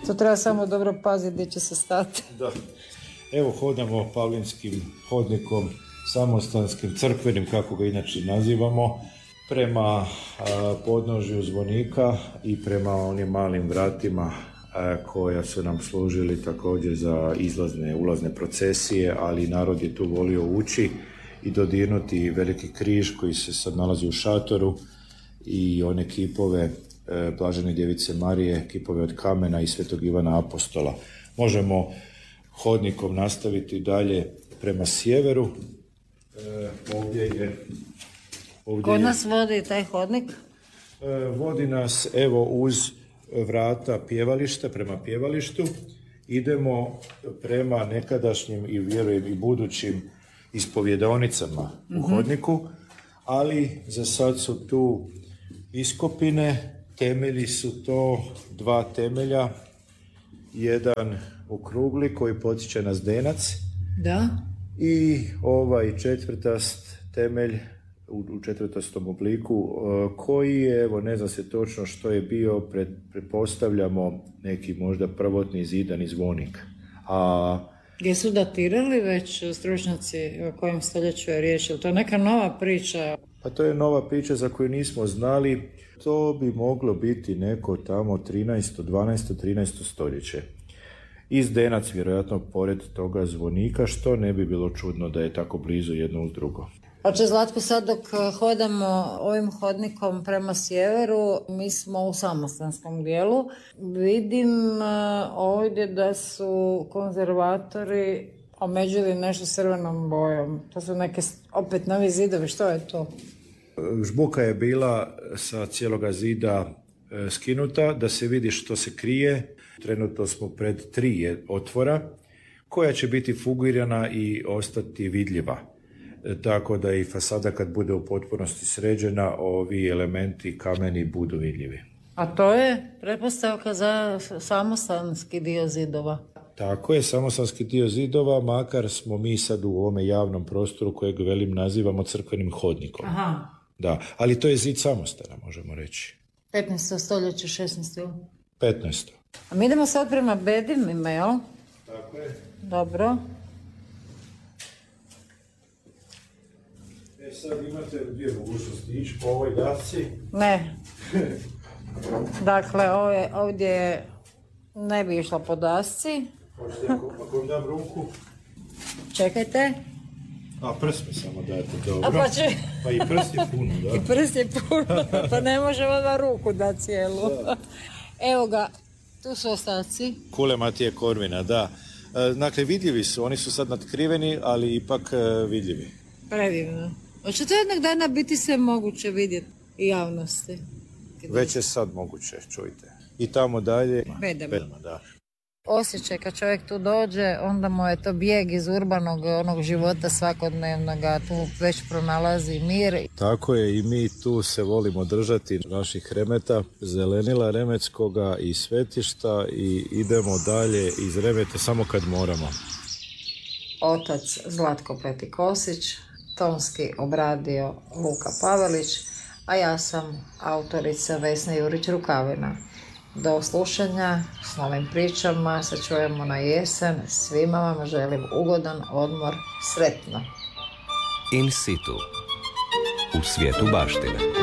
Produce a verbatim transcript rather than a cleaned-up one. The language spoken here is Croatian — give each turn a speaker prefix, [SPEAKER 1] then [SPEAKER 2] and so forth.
[SPEAKER 1] To treba samo dobro paziti gdje će se stati.
[SPEAKER 2] Da. Evo hodamo Pavlinskim hodnikom, samostanskim, crkvenim, kako ga inače nazivamo, prema a, podnožju zvonika i prema onim malim vratima a, koja su nam služili također za izlazne, ulazne procesije, ali narod je tu volio ući i dodirnuti veliki križ koji se sad nalazi u šatoru i one kipove e, Blažene djevice Marije, kipove od kamena i Svetog Ivana Apostola. Možemo hodnikom nastaviti dalje prema sjeveru. E, ovdje je... Ovdje
[SPEAKER 1] Kod
[SPEAKER 2] je,
[SPEAKER 1] nas vodi taj hodnik?
[SPEAKER 2] E, vodi nas evo uz vrata pjevališta, prema pjevalištu. Idemo prema nekadašnjim i vjerujem i budućim ispovjedaonicama mm-hmm. u hodniku, ali za sad su tu iskopine, temelji su to dva temelja, jedan okrugli koji potiče na zdenac.
[SPEAKER 1] Da.
[SPEAKER 2] I ovaj četvrtast temelj u, u četvrtastom obliku koji je, evo ne zna se točno što je bio, pred, pretpostavljamo neki možda prvotni zidani zvonik. A
[SPEAKER 1] gdje su datirali već stručnjaci o kojem stoljeću je riječ? To je neka nova priča?
[SPEAKER 2] Pa to je nova priča za koju nismo znali. To bi moglo biti neko tamo trinaesto, dvanaesto, trinaesto stoljeće. I zdenac vjerojatno pored toga zvonika, što ne bi bilo čudno da je tako blizu jedno uz drugo.
[SPEAKER 1] Oče Zlatko, sad dok hodamo ovim hodnikom prema sjeveru, mi smo u samostanskom dijelu. Vidim ovdje da su konzervatori omeđili nešto crvenom bojom. To su neke opet novi zidovi, što je to?
[SPEAKER 2] Žbuka je bila sa cijeloga zida skinuta da se vidi što se krije. Trenutno smo pred tri otvora koja će biti fugirana i ostati vidljiva. Tako da i fasada kad bude u potpunosti sređena, ovi elementi kameni budu vidljivi.
[SPEAKER 1] A to je pretpostavka za samostanski dio zidova?
[SPEAKER 2] Tako je, samostanski dio zidova, makar smo mi sad u ovome javnom prostoru kojeg velim nazivamo crkvenim hodnikom.
[SPEAKER 1] Aha.
[SPEAKER 2] Da, ali to je zid samostana, možemo reći.
[SPEAKER 1] petnaesto stoljeće, šesnaesto
[SPEAKER 2] petnaesto
[SPEAKER 1] A mi idemo sad prema bedimima, jel?
[SPEAKER 2] Tako je.
[SPEAKER 1] Dobro.
[SPEAKER 2] E sad imate dvije mogućnosti, ići po ovoj dasci.
[SPEAKER 1] Ne. Dakle, ovdje, ovdje ne bi išla po dasci.
[SPEAKER 2] Hoćete, ako, ako vam dam ruku?
[SPEAKER 1] Čekajte.
[SPEAKER 2] A, prst mi samo dajte, dobro.
[SPEAKER 1] A pa, će...
[SPEAKER 2] pa i prst je puno, da.
[SPEAKER 1] I prst je puno, pa ne možemo na ruku da cijelu. Da. Evo ga, tu su ostaci.
[SPEAKER 2] Kule Matije Korvina, da. Dakle, vidljivi su, oni su sad natkriveni, ali ipak vidljivi.
[SPEAKER 1] Predivno. Hoće to jednog dana biti sve moguće vidjeti i javnosti?
[SPEAKER 2] Već je sad moguće, čujte. I tamo dalje...
[SPEAKER 1] Bedema.
[SPEAKER 2] Bedema, da.
[SPEAKER 1] Osjećaj kad čovjek tu dođe, onda mu je to bijeg iz urbanog onog života svakodnevnog, a tu već pronalazi mir.
[SPEAKER 2] Tako je, i mi tu se volimo držati naših remeta, zelenila remetskoga i svetišta, i idemo dalje iz remeta samo kad moramo.
[SPEAKER 1] Otac Zlatko Petikosić, tonski obradio Luka Pavelić, a ja sam autorica Vesna Jurić-Rukavina. Do slušanja s novim pričama, se čujemo na jesen. Svima vam želim ugodan odmor, sretno.
[SPEAKER 3] In situ, u svijetu baštine.